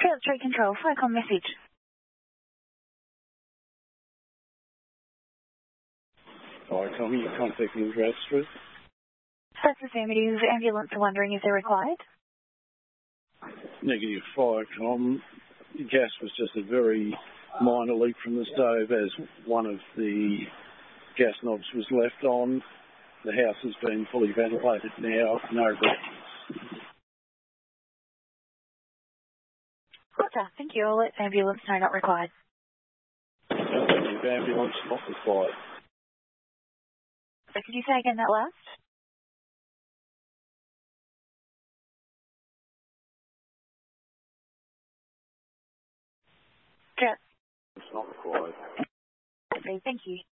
Trail 3 Control, Flycom message. Flycom, you're contacting Bradstreet. That's affirmative. Ambulance are wondering if they're required. Negative, Flycom. Gas was just a very minor leak from the stove as one of the gas knobs was left on. The house has been fully ventilated now, no breaks. Roger, thank you. I'll let the ambulance know not required. Negative, ambulance not required. So could you say again that last? Yeah. It's not required. Okay, thank you.